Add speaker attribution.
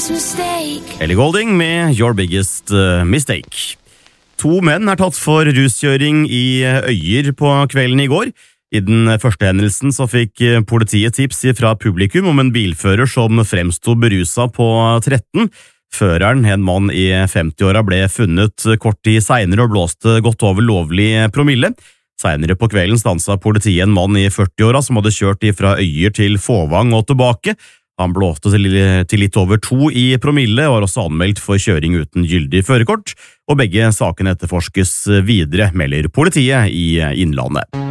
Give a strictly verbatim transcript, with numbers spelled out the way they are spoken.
Speaker 1: biggest mistake.
Speaker 2: Ellie Goulding med Your Biggest uh, Mistake. To menn er tatt for ruskjøring i Øyer på kvelden i går. I den første hendelsen så fikk politiet tips fra publikum om en bilfører som fremstod beruset på tretten. Føreren, en mann i femti-åra, ble funnet kort tid senere og blåste godt over lovlig promille. Senere på kvelden stanset politiet en mann i førti-åra som hadde kjørt fra Øyer til Fåvang og tilbake. Han blåste til litt over to i promille og var også anmeldt for kjøring uten gyldig førerkort, og begge sakene etterforskes videre, melder politiet i Innlandet.